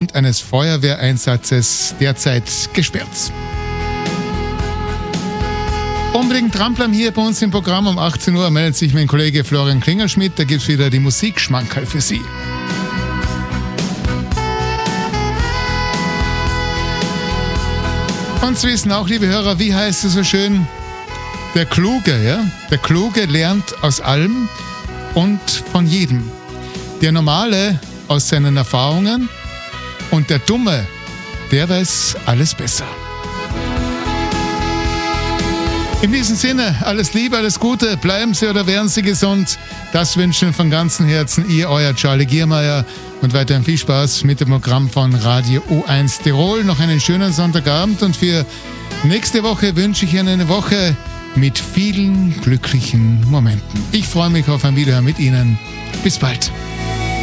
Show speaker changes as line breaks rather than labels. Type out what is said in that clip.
aufgrund eines Feuerwehreinsatzes derzeit gesperrt. Unbedingt dranbleiben hier bei uns im Programm. Um 18 Uhr meldet sich mein Kollege Florian Klingerschmidt. Da gibt es wieder die Musikschmankerl für Sie. Und Sie wissen auch, liebe Hörer, wie heißt es so schön? Der Kluge, ja? Der Kluge lernt aus allem und von jedem. Der Normale aus seinen Erfahrungen und der Dumme, der weiß alles besser. In diesem Sinne, alles Liebe, alles Gute, bleiben Sie oder werden Sie gesund. Das wünschen von ganzem Herzen Ihr, euer Charlie Giermeier und weiterhin viel Spaß mit dem Programm von Radio U1 Tirol. Noch einen schönen Sonntagabend und für nächste Woche wünsche ich Ihnen eine Woche mit vielen glücklichen Momenten. Ich freue mich auf ein Wiederhören mit Ihnen. Bis bald.